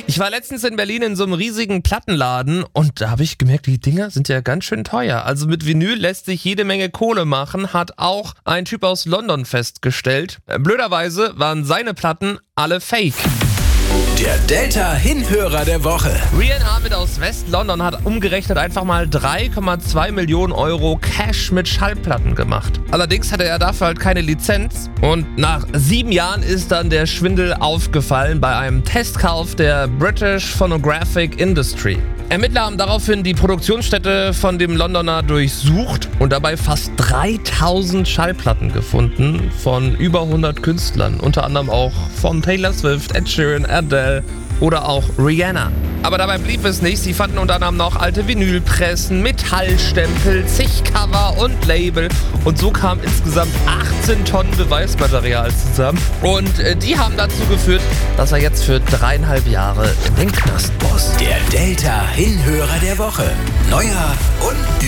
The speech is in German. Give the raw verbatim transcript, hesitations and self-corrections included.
Ich war letztens in Berlin in so einem riesigen Plattenladen und da habe ich gemerkt, die Dinger sind ja ganz schön teuer. Also mit Vinyl lässt sich jede Menge Kohle machen, hat auch ein Typ aus London festgestellt. Blöderweise waren seine Platten alle fake. Der Delta-Hinhörer der Woche. Rian Ahmed aus West-London hat umgerechnet einfach mal drei Komma zwei Millionen Euro Cash mit Schallplatten gemacht. Allerdings hatte er dafür halt keine Lizenz und nach sieben Jahren ist dann der Schwindel aufgefallen bei einem Testkauf der British Phonographic Industry. Ermittler haben daraufhin die Produktionsstätte von dem Londoner durchsucht und dabei fast dreitausend Schallplatten gefunden von über hundert Künstlern, unter anderem auch von Taylor Swift, Ed Sheeran, Adele oder auch Rihanna. Aber dabei blieb es nicht. Sie fanden unter anderem noch alte Vinylpressen, Metallstempel, zig Cover und Label. Und so kamen insgesamt achtzehn Tonnen Beweismaterial zusammen. Und äh, die haben dazu geführt, dass er jetzt für dreieinhalb Jahre in den Knast muss. Der Delta-Hinhörer der Woche. Neuer und